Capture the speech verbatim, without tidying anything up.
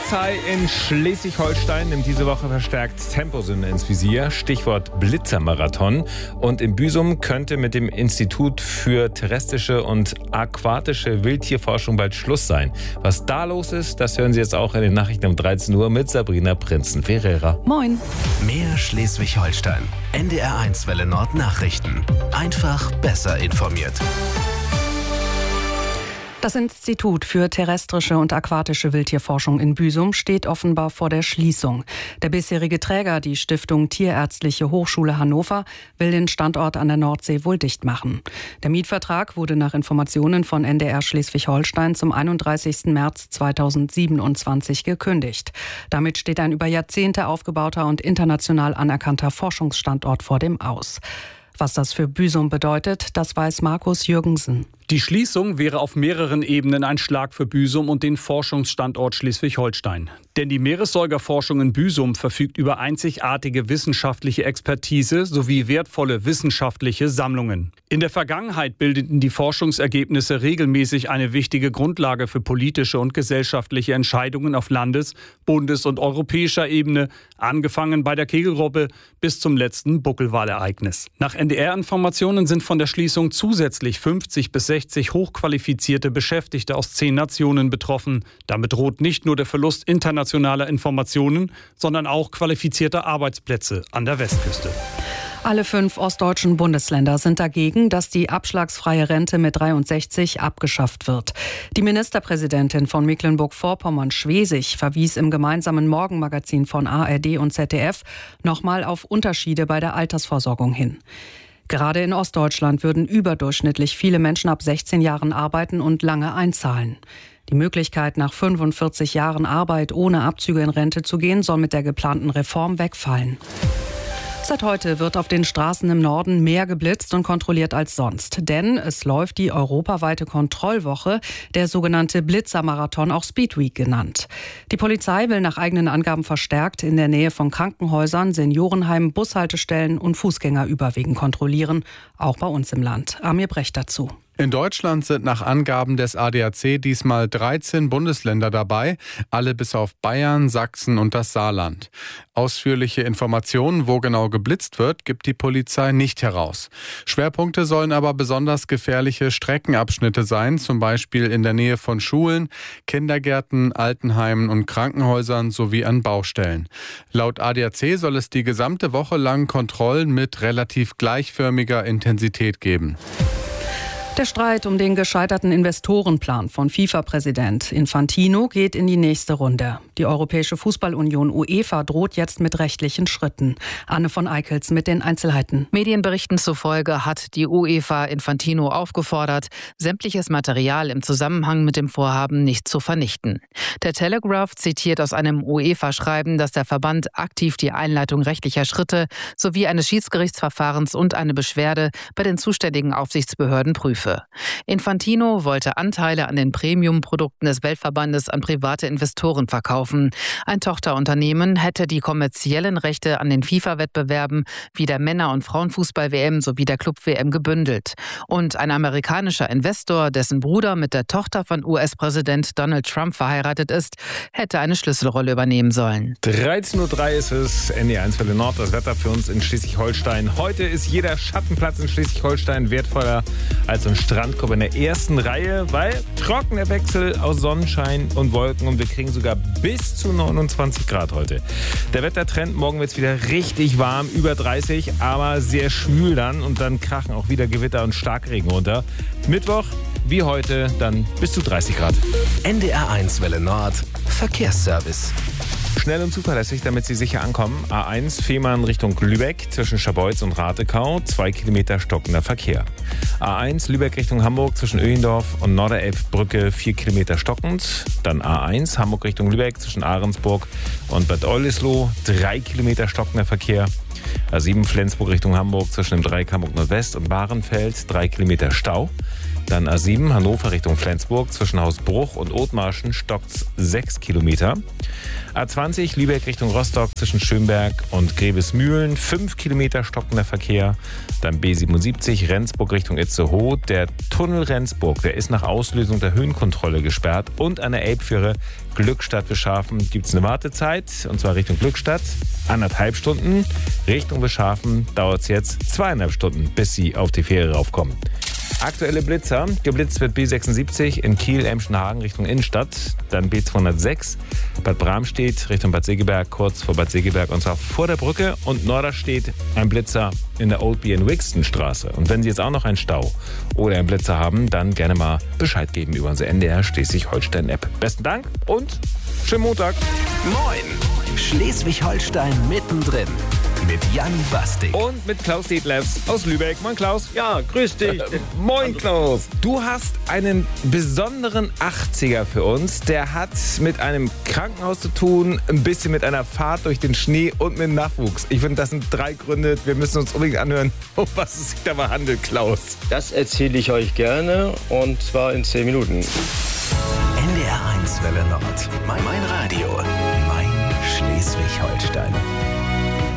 Polizei in Schleswig-Holstein nimmt diese Woche verstärkt Temposünder ins Visier. Stichwort Blitzermarathon. Und in Büsum könnte mit dem Institut für terrestrische und aquatische Wildtierforschung bald Schluss sein. Was da los ist, das hören Sie jetzt auch in den Nachrichten um dreizehn Uhr mit Sabrina Prinzen-Ferreira. Moin. Mehr Schleswig-Holstein. N D R eins Welle Nord Nachrichten. Einfach besser informiert. Das Institut für terrestrische und aquatische Wildtierforschung in Büsum steht offenbar vor der Schließung. Der bisherige Träger, die Stiftung Tierärztliche Hochschule Hannover, will den Standort an der Nordsee wohl dicht machen. Der Mietvertrag wurde nach Informationen von N D R Schleswig-Holstein zum einunddreißigsten März zweitausendsiebenundzwanzig gekündigt. Damit steht ein über Jahrzehnte aufgebauter und international anerkannter Forschungsstandort vor dem Aus. Was das für Büsum bedeutet, das weiß Markus Jürgensen. Die Schließung wäre auf mehreren Ebenen ein Schlag für Büsum und den Forschungsstandort Schleswig-Holstein. Denn die Meeressäugerforschung in Büsum verfügt über einzigartige wissenschaftliche Expertise sowie wertvolle wissenschaftliche Sammlungen. In der Vergangenheit bildeten die Forschungsergebnisse regelmäßig eine wichtige Grundlage für politische und gesellschaftliche Entscheidungen auf Landes-, Bundes- und europäischer Ebene, angefangen bei der Kegelrobbe bis zum letzten Buckelwalereignis. Nach N D R-Informationen sind von der Schließung zusätzlich fünfzig bis sechzig hochqualifizierte Beschäftigte aus zehn Nationen betroffen. Damit droht nicht nur der Verlust internationaler Informationen, sondern auch qualifizierter Arbeitsplätze an der Westküste. Alle fünf ostdeutschen Bundesländer sind dagegen, dass die abschlagsfreie Rente mit dreiundsechzig abgeschafft wird. Die Ministerpräsidentin von Mecklenburg-Vorpommern-Schwesig verwies im gemeinsamen Morgenmagazin von A R D und Z D F nochmal auf Unterschiede bei der Altersversorgung hin. Gerade in Ostdeutschland würden überdurchschnittlich viele Menschen ab sechzehn Jahren arbeiten und lange einzahlen. Die Möglichkeit, nach fünfundvierzig Jahren Arbeit ohne Abzüge in Rente zu gehen, soll mit der geplanten Reform wegfallen. Seit heute wird auf den Straßen im Norden mehr geblitzt und kontrolliert als sonst. Denn es läuft die europaweite Kontrollwoche, der sogenannte Blitzermarathon, auch Speedweek genannt. Die Polizei will nach eigenen Angaben verstärkt in der Nähe von Krankenhäusern, Seniorenheimen, Bushaltestellen und Fußgängerüberwegen kontrollieren. Auch bei uns im Land. Amir Brecht dazu. In Deutschland sind nach Angaben des A D A C diesmal dreizehn Bundesländer dabei, alle bis auf Bayern, Sachsen und das Saarland. Ausführliche Informationen, wo genau geblitzt wird, gibt die Polizei nicht heraus. Schwerpunkte sollen aber besonders gefährliche Streckenabschnitte sein, zum Beispiel in der Nähe von Schulen, Kindergärten, Altenheimen und Krankenhäusern sowie an Baustellen. Laut A D A C soll es die gesamte Woche lang Kontrollen mit relativ gleichförmiger Intensität geben. Der Streit um den gescheiterten Investorenplan von FIFA-Präsident Infantino geht in die nächste Runde. Die Europäische Fußballunion UEFA droht jetzt mit rechtlichen Schritten. Anne von Eickels mit den Einzelheiten. Medienberichten zufolge hat die UEFA Infantino aufgefordert, sämtliches Material im Zusammenhang mit dem Vorhaben nicht zu vernichten. Der Telegraph zitiert aus einem UEFA-Schreiben, dass der Verband aktiv die Einleitung rechtlicher Schritte sowie eines Schiedsgerichtsverfahrens und eine Beschwerde bei den zuständigen Aufsichtsbehörden prüft. Infantino wollte Anteile an den Premium-Produkten des Weltverbandes an private Investoren verkaufen. Ein Tochterunternehmen hätte die kommerziellen Rechte an den FIFA-Wettbewerben wie der Männer- und Frauenfußball-W M sowie der Club-W M gebündelt. Und ein amerikanischer Investor, dessen Bruder mit der Tochter von U S-Präsident Donald Trump verheiratet ist, hätte eine Schlüsselrolle übernehmen sollen. dreizehn Uhr drei ist es, N D R eins Welle Nord, das Wetter für uns in Schleswig-Holstein. Heute ist jeder Schattenplatz in Schleswig-Holstein wertvoller als ein Strandkorb in der ersten Reihe, weil trockener Wechsel aus Sonnenschein und Wolken und wir kriegen sogar bis zu neunundzwanzig Grad heute. Der Wettertrend, morgen wird es wieder richtig warm, über dreißig, aber sehr schwül dann und dann krachen auch wieder Gewitter und Starkregen runter. Mittwoch, wie heute, dann bis zu dreißig Grad. N D R eins Welle Nord, Verkehrsservice. Schnell und zuverlässig, damit Sie sicher ankommen. A eins Fehmarn Richtung Lübeck zwischen Scharbeutz und Ratekau, zwei Kilometer stockender Verkehr. A eins Lübeck Richtung Hamburg zwischen Öhendorf und Norderelbbrücke, vier Kilometer stockend. Dann A eins Hamburg Richtung Lübeck zwischen Ahrensburg und Bad Oldesloe, drei Kilometer stockender Verkehr. A sieben Flensburg Richtung Hamburg zwischen dem Dreieck Hamburg Nordwest und Bahrenfeld, drei Kilometer Stau. Dann A sieben Hannover Richtung Flensburg. Zwischen Hausbruch und Othmarschen stockt's sechs Kilometer. A zwanzig Lübeck Richtung Rostock zwischen Schönberg und Grevesmühlen. fünf Kilometer stockender Verkehr. Dann B siebenundsiebzig Rendsburg Richtung Itzehoe. Der Tunnel Rendsburg, der ist nach Auslösung der Höhenkontrolle gesperrt. Und an der Elbfähre Glückstadt Wischhafen gibt es eine Wartezeit. Und zwar Richtung Glückstadt anderthalb Stunden. Richtung Wischhafen dauert es jetzt zweieinhalb Stunden, bis Sie auf die Fähre raufkommen. Aktuelle Blitzer. Geblitzt wird B sechsundsiebzig in Kiel-Emschenhagen Richtung Innenstadt. Dann B zweihundertsechs Bad Bramstedt Richtung Bad Segeberg, kurz vor Bad Segeberg, und zwar vor der Brücke. Und Norderstedt ein Blitzer in der Old B in Wixton Straße. Und wenn Sie jetzt auch noch einen Stau oder einen Blitzer haben, dann gerne mal Bescheid geben über unsere N D R Schleswig-Holstein-App. Besten Dank und schönen Montag. Moin! Schleswig-Holstein mittendrin. Mit Jan Bastik. Und mit Klaus Detlefs aus Lübeck. Moin Klaus. Ja, grüß dich. Äh, moin Klaus. Du hast einen besonderen achtziger für uns. Der hat mit einem Krankenhaus zu tun, ein bisschen mit einer Fahrt durch den Schnee und mit Nachwuchs. Ich finde, das sind drei Gründe. Wir müssen uns unbedingt anhören, um was es sich dabei handelt, Klaus. Das erzähle ich euch gerne, und zwar in zehn Minuten. N D R eins Welle Nord. Mein, mein Radio. Mein Schleswig-Holstein.